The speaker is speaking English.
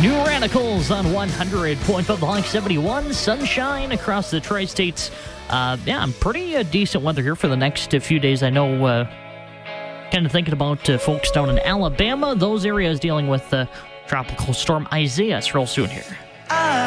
New Radicals on 100.5 The Hawk 71. Sunshine across the tri-states. Pretty decent weather here for the next few days. I know, kind of thinking about folks down in Alabama. Those areas dealing with Tropical Storm Isaias real soon here.